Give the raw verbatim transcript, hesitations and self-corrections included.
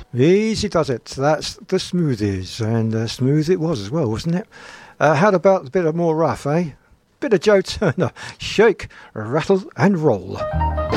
Easy does it. That's the Smoothies, and uh, smooth it was as well, wasn't it? Uh, how about a bit of more rough, eh? Bit of Joe Turner. Shake, rattle and roll.